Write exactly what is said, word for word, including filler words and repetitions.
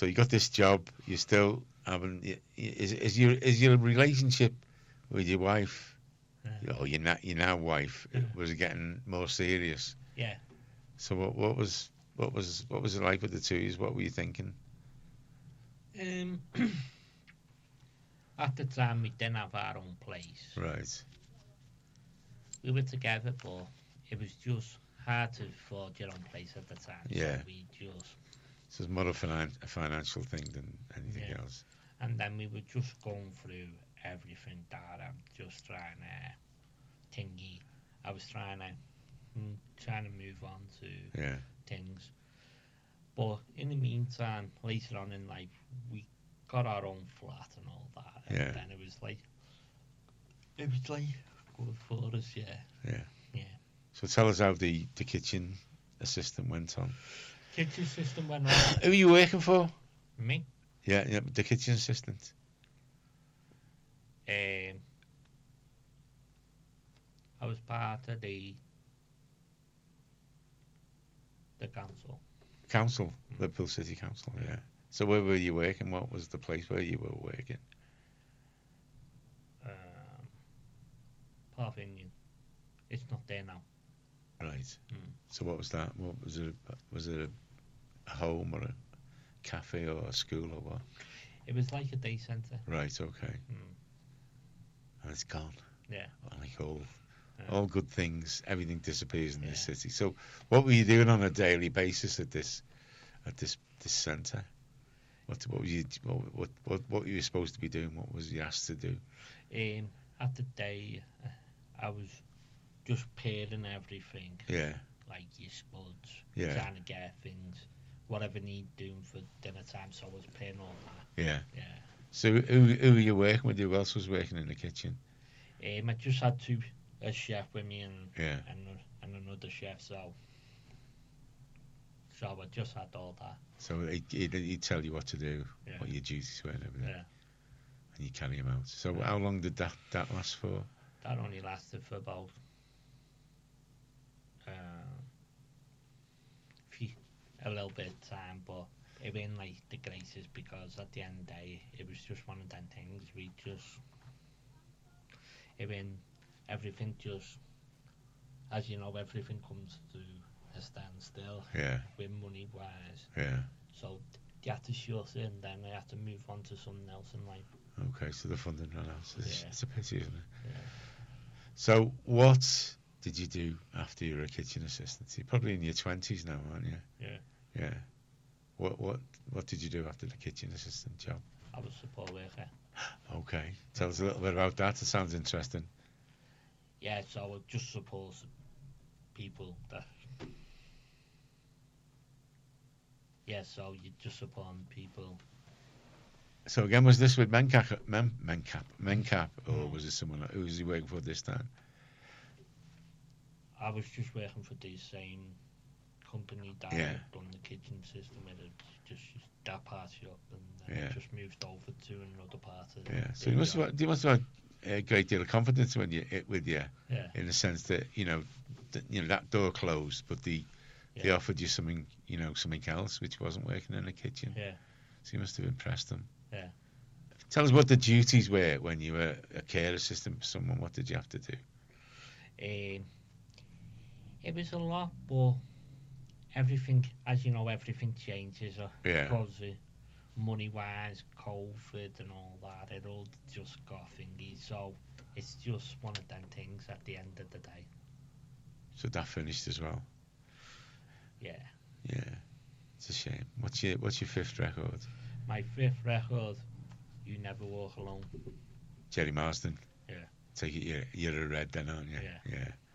So you got this job. You still haven't. y- y- Is is your is your relationship with your wife, Yeah. or your na- your now wife, Yeah. was it getting more serious? Yeah. So what what was what was what was it like with the two of yous? What were you thinking? Um, at the time, we didn't have our own place. Right. We were together, but it was just hard to afford your own place at the time. Yeah. So we just, So it's more a, finan- a financial thing than anything Yeah. else. and then we were just going through everything that I'm just trying to thingy. I was trying to, mm, trying to move on to Yeah. things. But in the meantime, later on in life, we got our own flat and all that. And Yeah. then it was like, it was like good for us, yeah. Yeah. Yeah. So tell us how the, the kitchen assistant went on. Kitchen system went on. Who are you working for? Me, Yeah, yeah, the kitchen assistant. um, I was part of the the council. Council, Liverpool City Council, yeah. So where were you working? What was the place where you were working? Um, Park Union. It's not there now. Right. Mm. So what was that? What was it? Was it a, a home or a cafe or a school or what? It was like a day centre. Right. Okay. Mm. And it's gone. Yeah. Like all, Yeah. all good things, everything disappears in this Yeah. city. So what were you doing on a daily basis at this, at this this centre? What what were you what what what, what were you supposed to be doing? What was you asked to do? Um, at the day, uh, I was just pairing everything, Yeah. like your spuds, Yeah. trying to get things, whatever need doing for dinner time. So I was pairing all that. Yeah. Yeah. So who who were you working with? Who else was working in the kitchen? Um, I just had two, a chef with me and Yeah. and, and another chef. So, so I just had all that. So he he'd, he'd tell you what to do, Yeah. what your duties were, and everything, Yeah. and you carry them out. So Yeah. how long did that that last for? That only lasted for about uh, few, a little bit of time, but it wasn't like the greatest because at the end of the day, it was just one of them things. We just, it when everything just, as you know, everything comes to a standstill Yeah. with money wise. Yeah. So you had to shut it, and then I had to move on to something else in life. Okay. So the funding ran out. So it's, Yeah. it's a pity, isn't it? Yeah. So what did you do after you were a kitchen assistant? You're probably in your twenties now, aren't you? Yeah. Yeah. What what what did you do after the kitchen assistant job? I was support worker. Okay. Tell us a little bit about that. It sounds interesting. Yeah, so I just support people that. Yeah, so you just support people. So again, was this with Mencap, Men, Mencap, Mencap, or Mm. was it someone like, who was he working for this time? I was just working for the same company that Yeah. had done the kitchen system with it. Just that part up, and then Yeah. I just moved over to another part of Yeah. So the you must job. have, you must have had a great deal of confidence when you it with you, Yeah, in the sense that you know, that, you know that door closed, but the they Yeah. offered you something, you know, something else which wasn't working in the kitchen. yeah, So you must have impressed them. Yeah. Tell us what the duties were when you were a care assistant for someone. What did you have to do? Um, it was a lot, but everything, as you know, everything changes uh, Yeah. because of money-wise, COVID and all that. It all just got thingy. So it's just one of them things at the end of the day. So that finished as well. Yeah. Yeah. It's a shame. What's your what's your fifth record? My fifth record, You Never Walk Alone. Jerry Marsden. Yeah. Take it you're, you're a red then, aren't you? Yeah. Yeah.